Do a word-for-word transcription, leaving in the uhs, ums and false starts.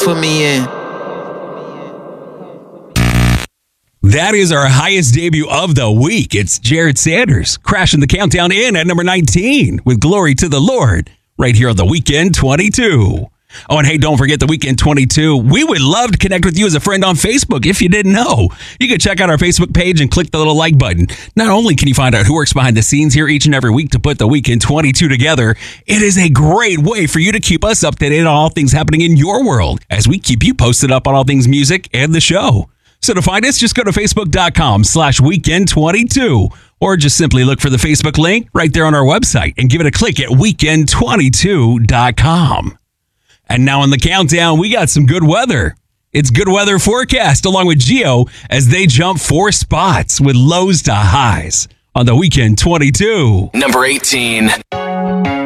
for me in. That is our highest debut of the week. It's Jared Sanders crashing the countdown in at number nineteen with Glory to the Lord right here on the Weekend twenty-two. Oh, and hey, don't forget the Weekend twenty-two. We would love to connect with you as a friend on Facebook. If you didn't know, you can check out our Facebook page and click the little like button. Not only can you find out who works behind the scenes here each and every week to put the Weekend twenty-two together, it is a great way for you to keep us up to date on all things happening in your world as we keep you posted up on all things music and the show. So to find us, just go to facebook.com slash weekend 22 or just simply look for the Facebook link right there on our website and give it a click at weekend twenty-two dot com. And now on the countdown, we got some good weather. It's good weather forecast along with Geo as they jump four spots with lows to highs on the Weekend twenty-two. Number eighteen.